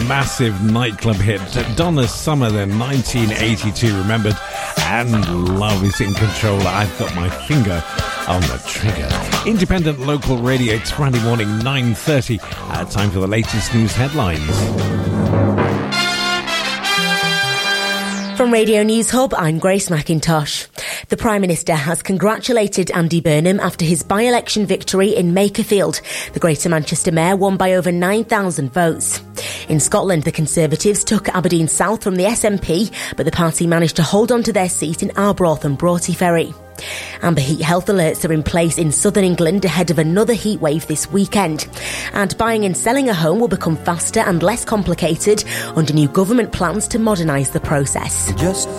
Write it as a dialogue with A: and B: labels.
A: massive nightclub hit. Donna's Summer, then 1982, remembered. And Love is in Control. I've got my finger on the trigger. Independent local radio. It's Friday morning, 9:30. Time for the latest news headlines.
B: From Radio News Hub, I'm Grace McIntosh. The Prime Minister has congratulated Andy Burnham after his by-election victory in Makerfield. The Greater Manchester Mayor won by over 9,000 votes. In Scotland, the Conservatives took Aberdeen South from the SNP, but the party managed to hold on to their seat in Arbroath and Broughty Ferry. Amber heat health alerts are in place in southern England ahead of another heat wave this weekend. And buying and selling a home will become faster and less complicated under new government plans to modernise the process.